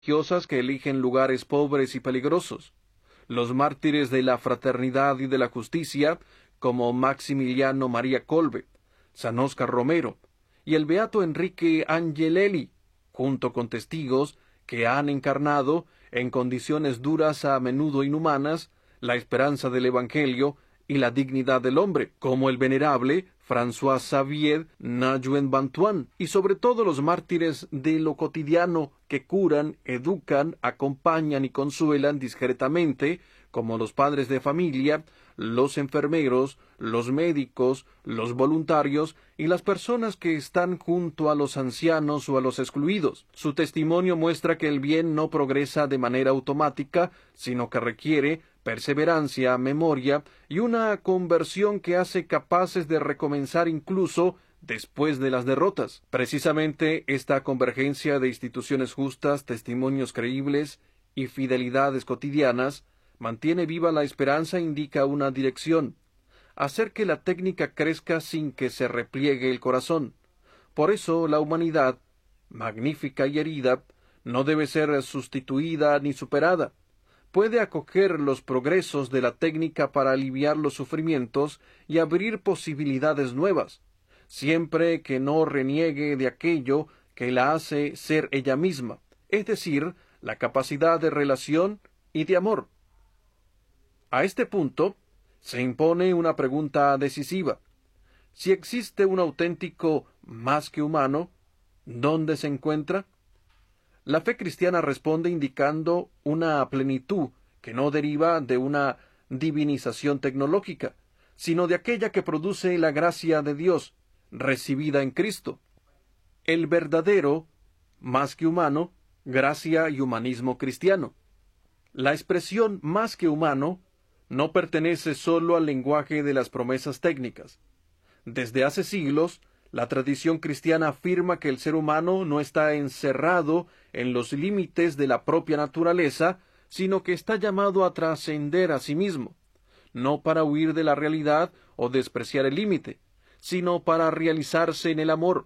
religiosas que eligen lugares pobres y peligrosos, los mártires de la fraternidad y de la justicia, como Maximiliano María Kolbe, San Óscar Romero y el beato Enrique Angelelli, junto con testigos que han encarnado, en condiciones duras a menudo inhumanas, la esperanza del Evangelio y la dignidad del hombre, como el venerable François Xavier Nayuen Bantuan, y sobre todo los mártires de lo cotidiano que curan, educan, acompañan y consuelan discretamente, como los padres de familia, los enfermeros, los médicos, los voluntarios y las personas que están junto a los ancianos o a los excluidos. Su testimonio muestra que el bien no progresa de manera automática, sino que requiere perseverancia, memoria y una conversión que hace capaces de recomenzar incluso después de las derrotas. Precisamente esta convergencia de instituciones justas, testimonios creíbles y fidelidades cotidianas mantiene viva la esperanza e indica una dirección: hacer que la técnica crezca sin que se repliegue el corazón. Por eso la humanidad, magnífica y herida, no debe ser sustituida ni superada. Puede acoger los progresos de la técnica para aliviar los sufrimientos y abrir posibilidades nuevas, siempre que no reniegue de aquello que la hace ser ella misma, es decir, la capacidad de relación y de amor. A este punto se impone una pregunta decisiva. Si existe un auténtico más que humano, ¿dónde se encuentra? La fe cristiana responde indicando una plenitud que no deriva de una divinización tecnológica, sino de aquella que produce la gracia de Dios, recibida en Cristo. El verdadero, más que humano, gracia y humanismo cristiano. La expresión más que humano no pertenece sólo al lenguaje de las promesas técnicas. Desde hace siglos, la tradición cristiana afirma que el ser humano no está encerrado en los límites de la propia naturaleza, sino que está llamado a trascender a sí mismo, no para huir de la realidad o despreciar el límite, sino para realizarse en el amor.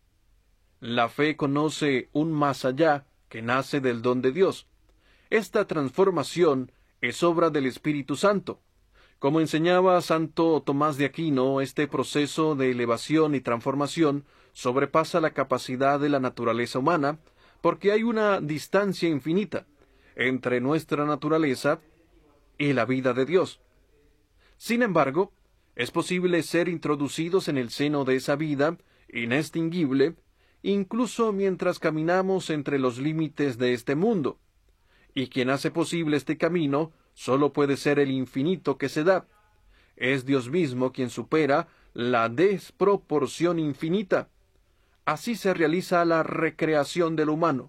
La fe conoce un más allá que nace del don de Dios. Esta transformación es obra del Espíritu Santo. Como enseñaba Santo Tomás de Aquino, este proceso de elevación y transformación sobrepasa la capacidad de la naturaleza humana, porque hay una distancia infinita entre nuestra naturaleza y la vida de Dios. Sin embargo, es posible ser introducidos en el seno de esa vida inextinguible, incluso mientras caminamos entre los límites de este mundo. Y quien hace posible este camino solo puede ser el infinito que se da. Es Dios mismo quien supera la desproporción infinita. Así se realiza la recreación del humano.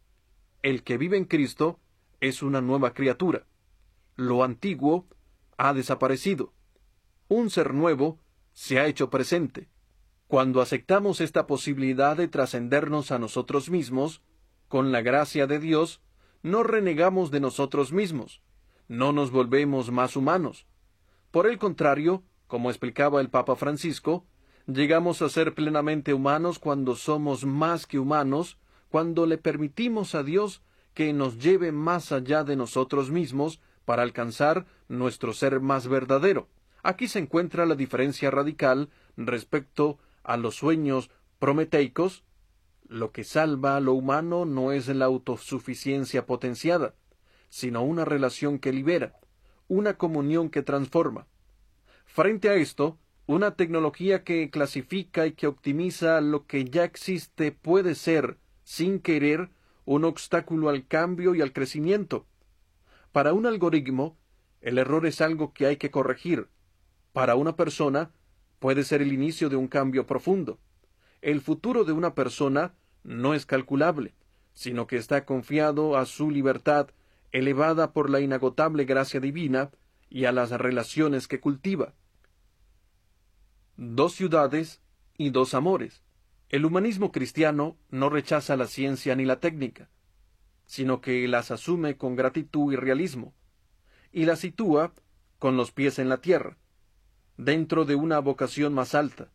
El que vive en Cristo es una nueva criatura. Lo antiguo ha desaparecido. Un ser nuevo se ha hecho presente. Cuando aceptamos esta posibilidad de trascendernos a nosotros mismos, con la gracia de Dios, no renegamos de nosotros mismos, no nos volvemos más humanos. Por el contrario, como explicaba el Papa Francisco, llegamos a ser plenamente humanos cuando somos más que humanos, cuando le permitimos a Dios que nos lleve más allá de nosotros mismos para alcanzar nuestro ser más verdadero. Aquí se encuentra la diferencia radical respecto a los sueños prometeicos. Lo que salva a lo humano no es la autosuficiencia potenciada, sino una relación que libera, una comunión que transforma. Frente a esto, una tecnología que clasifica y que optimiza lo que ya existe puede ser, sin querer, un obstáculo al cambio y al crecimiento. Para un algoritmo, el error es algo que hay que corregir. Para una persona, puede ser el inicio de un cambio profundo. El futuro de una persona no es calculable, sino que está confiado a su libertad, elevada por la inagotable gracia divina y a las relaciones que cultiva. Dos ciudades y dos amores. El humanismo cristiano no rechaza la ciencia ni la técnica, sino que las asume con gratitud y realismo, y las sitúa con los pies en la tierra, dentro de una vocación más alta.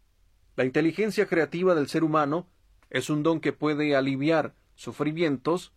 La inteligencia creativa del ser humano es un don que puede aliviar sufrimientos